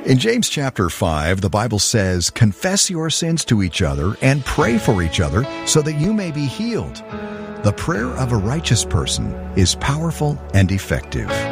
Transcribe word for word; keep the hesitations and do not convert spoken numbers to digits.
In James chapter five, the Bible says, "Confess your sins to each other and pray for each other so that you may be healed." The prayer of a righteous person is powerful and effective.